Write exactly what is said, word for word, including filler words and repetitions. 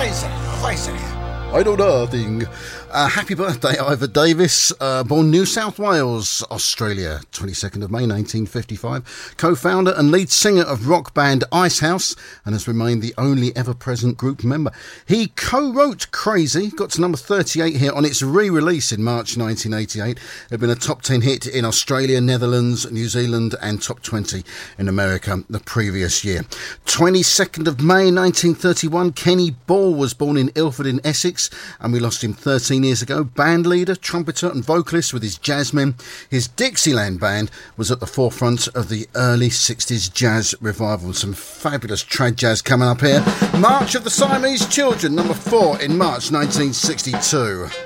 crazy, crazy. I know nothing. Uh, happy birthday, Ivor Davis, uh, born New South Wales, Australia, twenty-second of May nineteen fifty-five, co-founder and lead singer of rock band Icehouse, and has remained the only ever-present group member. He co-wrote Crazy, got to number thirty-eight here on its re-release in March nineteen eighty-eight. It had been a top ten hit in Australia, Netherlands, New Zealand, and top twenty in America the previous year. twenty-second of May nineteen thirty-one, Kenny Ball was born in Ilford in Essex, and we lost him thirteen years ago. Band leader, trumpeter and vocalist with his Jazzmen. His Dixieland band was at the forefront of the early sixties jazz revival. Some fabulous trad jazz coming up here. March of the Siamese Children, number four in March nineteen sixty-two.